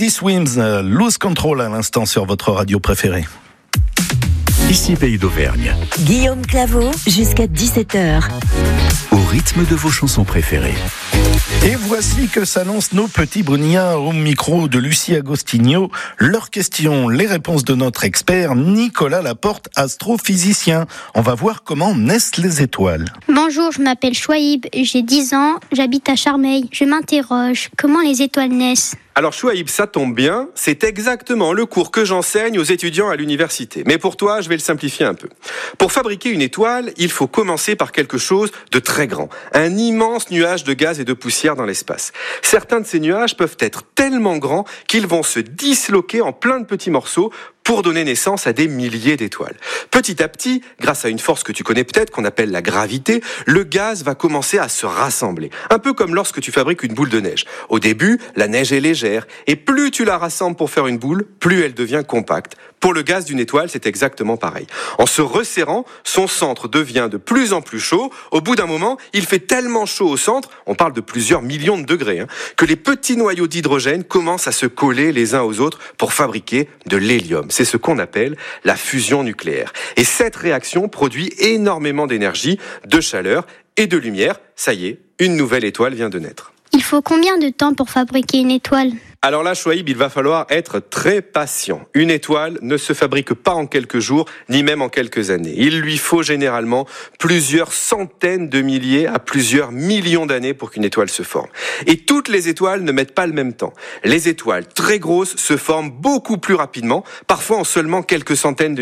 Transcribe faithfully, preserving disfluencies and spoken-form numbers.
Swims, euh, Lose Control à l'instant sur votre radio préférée. Ici Pays d'Auvergne. Guillaume Claveau, jusqu'à dix-sept heures. Au rythme de vos chansons préférées. Et voici que s'annoncent nos petits bruniens au micro de Lucie Agostinho. Leurs questions, les réponses de notre expert Nicolas Laporte, astrophysicien. On va voir comment naissent les étoiles. Bonjour, je m'appelle Chouaïb, j'ai dix ans, j'habite à Charmeil. Je m'interroge, comment les étoiles naissent ? Alors Chouaïb, ça tombe bien, c'est exactement le cours que j'enseigne aux étudiants à l'université. Mais pour toi, je vais le simplifier un peu. Pour fabriquer une étoile, il faut commencer par quelque chose de très grand. Un immense nuage de gaz et de poussière dans l'espace. Certains de ces nuages peuvent être tellement grands qu'ils vont se disloquer en plein de petits morceaux pour donner naissance à des milliers d'étoiles. Petit à petit, grâce à une force que tu connais peut-être, qu'on appelle la gravité, le gaz va commencer à se rassembler. Un peu comme lorsque tu fabriques une boule de neige. Au début, la neige est légère, et plus tu la rassembles pour faire une boule, plus elle devient compacte. Pour le gaz d'une étoile, c'est exactement pareil. En se resserrant, son centre devient de plus en plus chaud. Au bout d'un moment, il fait tellement chaud au centre, on parle de plusieurs millions de degrés, hein, que les petits noyaux d'hydrogène commencent à se coller les uns aux autres pour fabriquer de l'hélium. C'est ce qu'on appelle la fusion nucléaire. Et cette réaction produit énormément d'énergie, de chaleur et de lumière. Ça y est, une nouvelle étoile vient de naître. Il faut combien de temps pour fabriquer une étoile ? Alors là, Chouaïb, il va falloir être très patient. Une étoile ne se fabrique pas en quelques jours, ni même en quelques années. Il lui faut généralement plusieurs centaines de milliers à plusieurs millions d'années pour qu'une étoile se forme. Et toutes les étoiles ne mettent pas le même temps. Les étoiles très grosses se forment beaucoup plus rapidement, parfois en seulement quelques centaines de